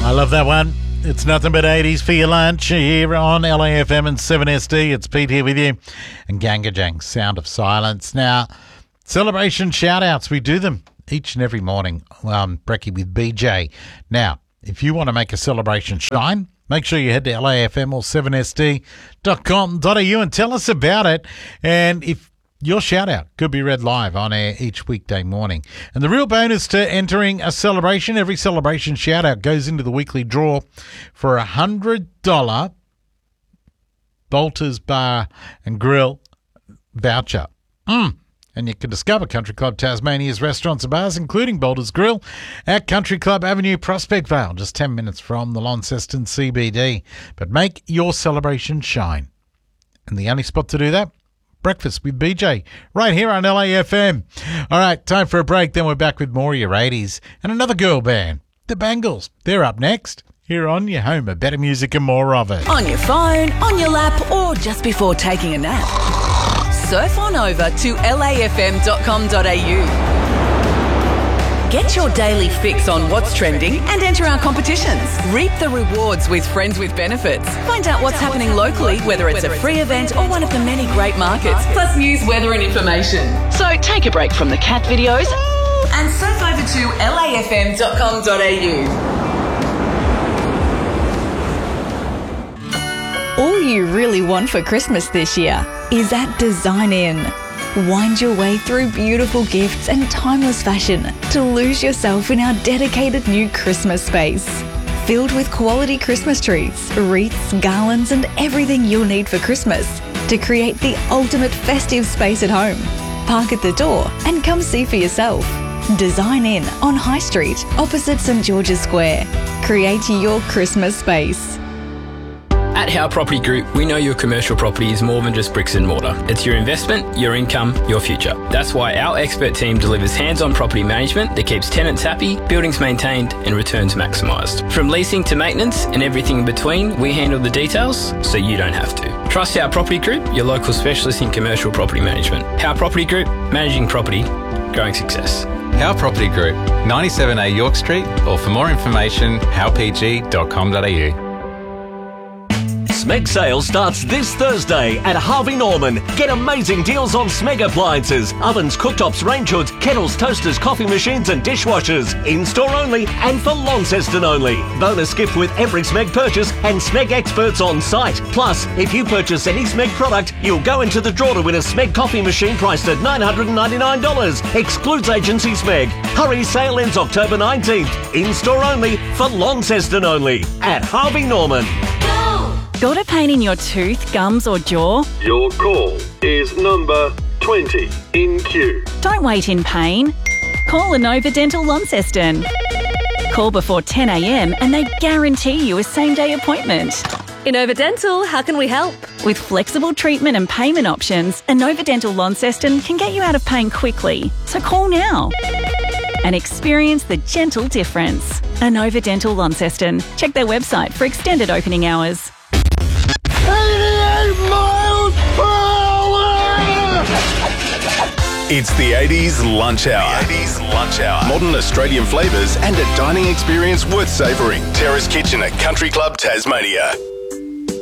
I love that one. It's nothing but 80s for your lunch here on LAFM and 7SD. It's Pete here with you. And Ganga Jang, Sound of Silence. Now, celebration shout-outs, we do them each and every morning. Brekkie with BJ. Now, if you want to make a celebration shine, make sure you head to LAFM or 7SD.com.au and tell us about it. And if your shout-out could be read live on air each weekday morning. And the real bonus to entering a celebration, every celebration shout-out goes into the weekly draw for a $100 Bolter's Bar and Grill voucher. And you can discover Country Club Tasmania's restaurants and bars, including Bolter's Grill, at Country Club Avenue, Prospect Vale, just 10 minutes from the Launceston CBD. But make your celebration shine. And the only spot to do that? Breakfast with BJ, right here on LAFM. All right, time for a break. Then we're back with more of your 80s and another girl band, the Bangles. They're up next here on your home of better music and more of it. On your phone, on your lap, or just before taking a nap. Surf on over to lafm.com.au. Get your daily fix on what's trending and enter our competitions. Reap the rewards with Friends with Benefits. Find out what's happening locally, whether it's a free event or one of the many great markets, plus news, weather and information. So take a break from the cat videos and surf over to lafm.com.au. All you really want for Christmas this year is at Design In. Wind your way through beautiful gifts and timeless fashion to lose yourself in our dedicated new Christmas space. Filled with quality Christmas trees, wreaths, garlands and everything you'll need for Christmas to create the ultimate festive space at home. Park at the door and come see for yourself. Design In on High Street, opposite St George's Square. Create your Christmas space. At Howe Property Group, we know your commercial property is more than just bricks and mortar. It's your investment, your income, your future. That's why our expert team delivers hands-on property management that keeps tenants happy, buildings maintained and returns maximised. From leasing to maintenance and everything in between, we handle the details so you don't have to. Trust Howe Property Group, your local specialist in commercial property management. Howe Property Group, managing property, growing success. Howe Property Group, 97A York Street, or for more information, howpg.com.au. Smeg sale starts this Thursday at Harvey Norman. Get amazing deals on Smeg appliances, ovens, cooktops, range hoods, kettles, toasters, coffee machines and dishwashers. In-store only and for Launceston only. Bonus gift with every Smeg purchase and Smeg experts on site. Plus, if you purchase any Smeg product, you'll go into the draw to win a Smeg coffee machine priced at $999. Excludes agency Smeg. Hurry, sale ends October 19th. In-store only for Launceston only at Harvey Norman. Got a pain in your tooth, gums or jaw? Your call is number 20 in queue. Don't wait in pain. Call Inova Dental Launceston. Call before 10 a.m. and they guarantee you a same-day appointment. Inova Dental, how can we help? With flexible treatment and payment options, Inova Dental Launceston can get you out of pain quickly. So call now and experience the gentle difference. Inova Dental Launceston. Check their website for extended opening hours. 88 miles per hour! It's the 80s Lunch Hour. The 80s Lunch Hour. Modern Australian flavours and a dining experience worth savouring. Terrace Kitchen at Country Club Tasmania.